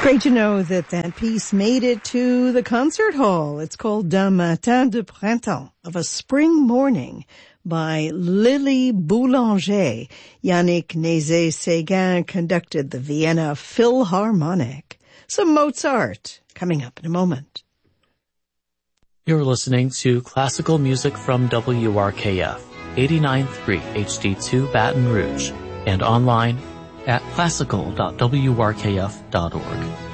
Great to know that that piece made it to the concert hall. It's called D'un matin de printemps, of a spring morning, by Lily Boulanger. Yannick Nézet-Séguin conducted the Vienna Philharmonic. Some Mozart coming up in a moment. You're listening to classical music from WRKF, 89.3 HD2 Baton Rouge, and online at classical.wrkf.org.